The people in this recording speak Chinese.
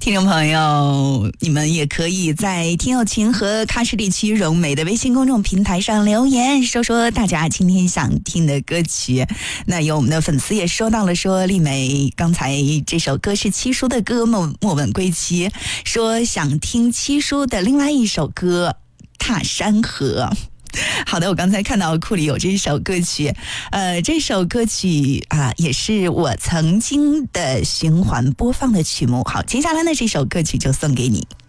听众朋友，你们也可以在听友群和喀什地区荣美的微信公众平台上留言，说说大家今天想听的歌曲。那有我们的粉丝也说到了，说丽梅刚才这首歌是七叔的歌，莫问归期，说想听七叔的另外一首歌《踏山河》。好的，我刚才看到库里有这首歌曲，这首歌曲也是我曾经的循环播放的曲目。好，接下来呢这首歌曲就送给你。